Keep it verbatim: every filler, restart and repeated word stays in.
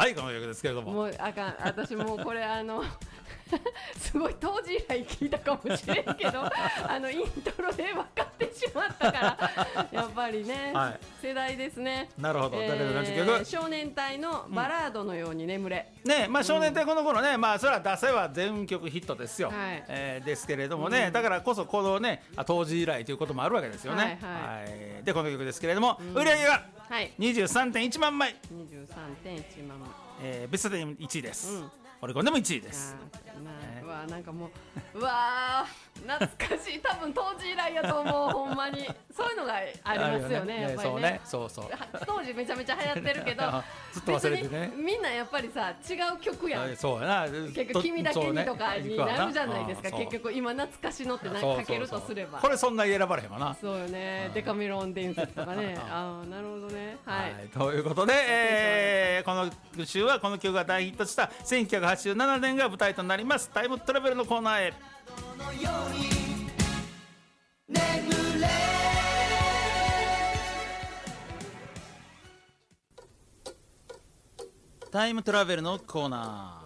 はいこの曲ですけれども、 もうあかん、私もうこれあのすごい当時以来聞いたかもしれんけどあのイントロで分かってしまったからやっぱりね、はい、世代ですね。 なるほど、 えー、 誰の曲？ 少年隊のバラードのように眠れ、 うん、ね、まあ少年隊この頃ね、うん、まあそれは出せは全曲ヒットですよ、はい、えー、ですけれどもね、うん、だからこそこのね当時以来ということもあるわけですよね、はいはいはい、でこの曲ですけれども、うん、売り上げは にじゅうさんてんいちまんまい、 にじゅうさんてんいちまんまい、 えー、ベストテンいちいです、うん、オリコンでもいちいです。 な、えー、うわなんかもううわ懐かしい、多分当時以来やと思うほんまにそういうのがありますよね、やっぱりね、 そうそう当時めちゃめちゃ流行ってるけどずっと忘れてね、 みんなやっぱりさ違う曲やん、 そうやな、 結局君だけにとかになるじゃないですか、結局今懐かしのってかけるとすればこれそんなに選ばれへんわな、 そうよね、デカメロン伝説とかねああなるほどね、はい、はい、 ということで、えー、この週はこの曲が大ヒットしたせんきゅうひゃくはちじゅうななねんが舞台となりますタイムトラベルのコーナーへ。タイムトラベルのコーナ